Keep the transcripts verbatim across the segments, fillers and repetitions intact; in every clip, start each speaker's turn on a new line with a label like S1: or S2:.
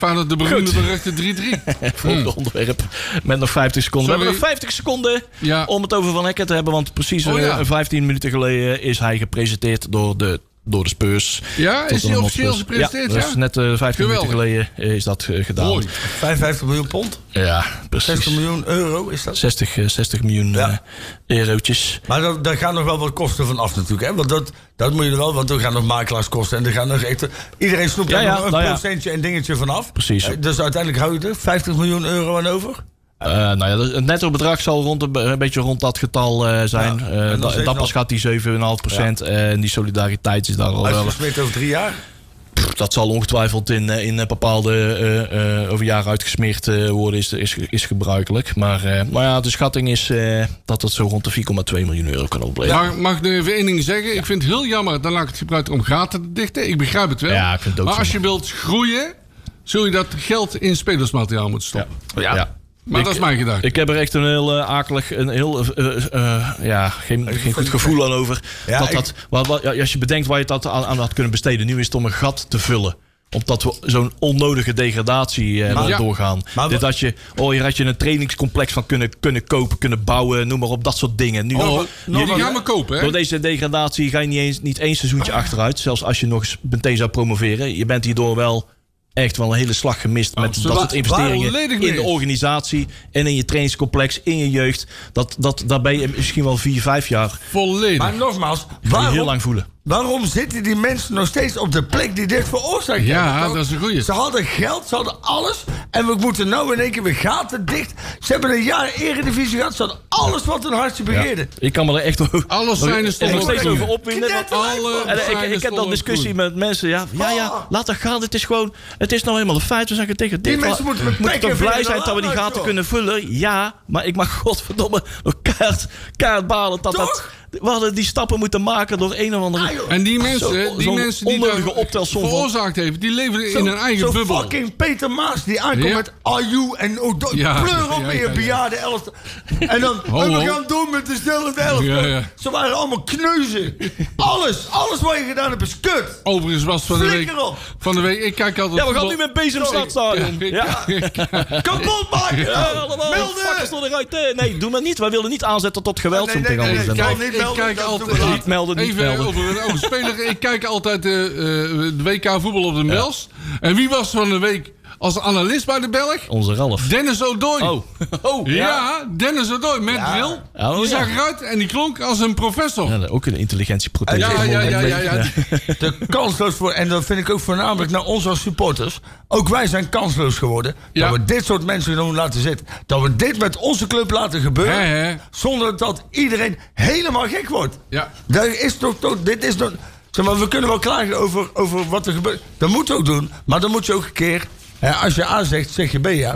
S1: Feyenoord de beroemde beruchte drie drie.
S2: Volgende onderwerp. Met nog vijftig seconden.
S1: Sorry.
S2: We hebben nog vijftig seconden
S1: Ja.
S2: om het over Van Hekken te hebben. Want precies
S1: Oh, ja.
S2: uh, vijftien minuten geleden is hij gepresenteerd door de, door de Spurs.
S1: Ja, is hij
S2: Tottenham
S1: officieel
S2: Hotspur.
S1: gepresenteerd?
S2: Ja,
S1: Ja,
S2: dus net uh, vijftien minuten geleden uh, is dat uh, gedaan.
S1: Mooi.
S3: vijfenvijftig miljoen pond?
S2: Ja, precies.
S3: zestig miljoen euro is dat?
S2: zestig, uh, zestig miljoen
S3: Ja.
S2: uh, eurotjes.
S3: Maar daar, daar gaan nog wel wat kosten van af natuurlijk. Hè? Want dat, dat moet je er wel, want er gaan nog makelaarskosten. En er gaan nog echt, iedereen snoept
S2: Ja,
S3: daar
S2: ja,
S3: nog een
S2: nou ja.
S3: procentje en dingetje van af.
S2: Precies.
S3: Eh, Dus uiteindelijk hou je er vijftig miljoen euro aan over.
S2: Uh, nou ja, het netto bedrag zal rond een, een beetje rond dat getal uh, zijn.
S3: Ja,
S2: Uh,
S3: en dan
S2: da,
S3: steeds
S2: dan pas
S3: nog-
S2: gaat die zeven komma vijf procent.
S3: Ja.
S2: En die solidariteit is daar al
S3: Als
S2: wel.
S3: je smeert over drie jaar.
S2: Pff, dat zal ongetwijfeld in, uh, in uh, bepaalde uh, uh, over jaren uitgesmeerd uh, worden, is, is, is gebruikelijk. Maar, uh, maar ja, de schatting is uh, dat het zo rond de vier komma twee miljoen euro kan opleveren.
S1: Maar mag ik nu even één ding zeggen? Ik vind het heel jammer, dan laat ik het gebruiken om gaten te dichten. Ik begrijp het wel.
S2: Ja, ik vind het ook
S1: maar als je
S2: zonde.
S1: wilt groeien, zul je dat geld in spelersmateriaal moeten stoppen.
S2: Ja. ja.
S1: Maar
S2: Ik-
S1: dat is mijn gedachte.
S2: Ik heb er echt een heel uh, akelig, een heel, uh, uh, ja, geen, geen goed gevoel aan over.
S3: Ja,
S2: dat
S3: ik-
S2: dat, wat, wat, ja, als je bedenkt waar je dat aan, aan had kunnen besteden, nu is het om een gat te vullen. Omdat we zo'n onnodige degradatie uh,
S3: Maar-
S2: ja.
S1: Ja.
S2: doorgaan.
S3: Maar
S2: dus
S3: wa-
S2: dat je, oh, hier had je een trainingscomplex van kunnen, kunnen kopen, kunnen bouwen, noem maar op, dat soort dingen. Nu,
S1: Oh,
S3: nog
S1: die
S3: wat-
S1: gaan we kopen, hè?
S2: door deze degradatie ga je niet, eens, niet één seizoentje achteruit. Zelfs als je nog eens meteen zou promoveren. Je bent hierdoor wel echt wel een hele slag gemist met
S1: Absoluut.
S2: dat soort investeringen
S1: Volledig
S2: in de
S1: mee.
S2: organisatie en in je trainingscomplex, in je jeugd. Dat, dat, daar ben je misschien wel vier, vijf jaar
S1: Volledig.
S3: Maar nogmaals,
S2: heel
S3: waarom,
S2: lang voelen.
S3: waarom zitten die mensen nog steeds op de plek die dit veroorzaakt
S1: Ja,
S3: hebben?
S1: dat is een goeie.
S3: Ze hadden geld, ze hadden alles. En we moeten nou in één keer weer gaten dicht. Ze hebben een jaar eredivisie gehad. Ze hadden alles wat hun hartje begeerde.
S2: Ik kan me er echt over,
S1: Alles zijn er
S2: en nog steeds over opwinden.
S3: Knetter-
S1: Alle
S2: En ik,
S1: zijn
S2: ik heb dan
S1: stomme
S2: discussie
S1: groen.
S2: met mensen. Ja, ja, ja, laat dat gaan. Het is gewoon, het is nou helemaal een feit. We zeggen tegen dit.
S3: Die mensen moeten met
S2: moeten
S3: pek
S2: toch
S3: en
S2: blij
S3: veren
S2: zijn dat we die
S3: eruit,
S2: gaten
S3: joh.
S2: kunnen vullen. Ja, maar ik mag godverdomme nog kaart, kaart balen dat dat.
S3: Toch?
S2: We hadden die stappen moeten maken door een of andere.
S3: Ah, joh.
S1: En die mensen,
S2: Zo-
S1: die
S2: zo'n
S1: mensen die
S2: onnodige
S1: dat
S2: optelsom van-
S1: veroorzaakt heeft, die leven in
S3: Zo-
S1: hun eigen
S3: zo
S1: bubbel.
S3: fucking Peter Maas die aankomt
S1: Ja.
S3: met Are You en oh, do-
S1: Ja,
S3: pleur op
S1: ja,
S3: weer
S1: ja, ja.
S3: bejaarde elftal. En dan,
S1: Ho,
S3: en we
S1: ho.
S3: gaan door met de stellende elftal.
S1: Ja, ja.
S3: Ze waren allemaal kneuzen. Alles, alles wat je gedaan hebt is kut.
S1: Overigens was van de week.
S3: Flikker op.
S1: Van de week, ik kijk altijd.
S2: Ja, we gaan
S1: voetbal-
S2: nu met Bezemstadstadion.
S1: Ja,
S2: Ja.
S1: ik- ik-
S3: Kapot maken.
S2: Ja, allemaal
S3: Melden.
S2: fakkels door eruit. Eh, Nee, doe maar niet. Wij willen niet aanzetten tot geweld.
S3: Nee,
S2: zo
S3: nee,
S2: tegen
S3: nee,
S2: andere
S3: nee,
S2: zenders.
S3: kijk,
S1: Ik
S3: niet melden,
S1: kijk
S3: dat
S1: altijd-
S3: doen we later.
S2: Niet melden, niet
S1: Even
S2: melden.
S1: over een over speler. Ik kijk altijd de, eh, de W K voetbal op de Bels. En wie was van de week als analist bij de Belg?
S2: Onze Ralf.
S1: Dennis O'Doy.
S2: Oh. Oh,
S1: Ja, Dennis O'Doy met
S3: Ja.
S1: bril.
S2: Oh,
S1: die
S2: ja.
S1: zag eruit en die klonk als een professor.
S2: Ja, ook een intelligentieprotectie.
S1: Ja, ja, ja, ja, ja.
S3: De kansloos voor, en dat vind ik ook voornamelijk naar ons als supporters. Ook wij zijn kansloos geworden.
S1: Ja.
S3: Dat we dit soort mensen gewoon laten zitten. Dat we dit met onze club laten gebeuren.
S1: Hè, hè.
S3: Zonder dat iedereen helemaal gek wordt.
S1: Ja.
S3: Daar is toch, toch, dit is toch, zeg maar, we kunnen wel klagen over, over wat er gebeurt. Dat moet je ook doen. Maar dan moet je ook een keer, hè, als je A zegt, zeg je B, ja.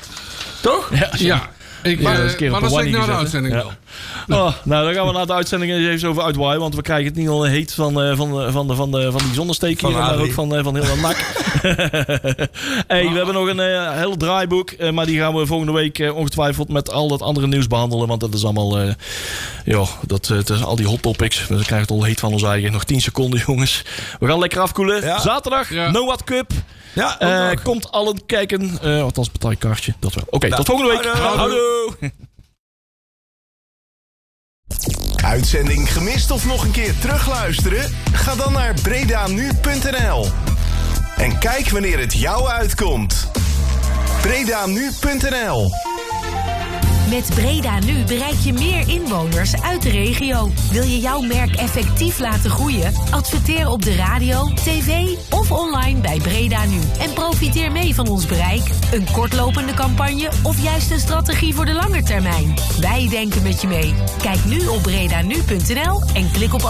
S3: Toch?
S2: Ja,
S1: Ja. Ik,
S2: Maar
S1: eh,
S2: dat is een keer
S1: maar
S2: op
S1: dat
S2: een
S1: zeg ik
S2: wannie
S1: na de
S2: gezet, hè?
S1: uitzending
S2: Ja.
S1: wel.
S2: Oh, nou, dan gaan we na de uitzending eens even over uitwaaien. Want we krijgen het niet al heet van, uh, van, uh, van, de, van, de, van die zonnesteek
S3: Van
S2: hier. Maar
S3: Adrie.
S2: ook van, uh, van heel dat nak. Hey, we hebben nog een uh, heel draaiboek. Uh, maar die gaan we volgende week uh, ongetwijfeld met al dat andere nieuws behandelen. Want dat is allemaal... Uh, ja, dat, uh, het is al die hot topics. Dus dan krijgen we het al heet van ons eigen. Nog tien seconden, jongens. We gaan lekker afkoelen.
S3: Ja.
S2: Zaterdag,
S1: Ja.
S2: Noah Cup.
S3: Ja,
S2: Uh,
S3: ook nog.
S2: komt allen kijken. Uh, althans, betaal je kaartje. Dat wel. Oké, okay, tot volgende week.
S3: Houdoe.
S2: Houdoe.
S4: Uitzending gemist of nog een keer terugluisteren? Ga dan naar bredanu punt n l en kijk wanneer het jou uitkomt. bredanu punt n l
S5: Met Breda Nu bereik je meer inwoners uit de regio. Wil je jouw merk effectief laten groeien? Adverteer op de radio, tv of online bij Breda Nu. En profiteer mee van ons bereik. Een kortlopende campagne of juist een strategie voor de lange termijn. Wij denken met je mee. Kijk nu op bredanu punt n l en klik op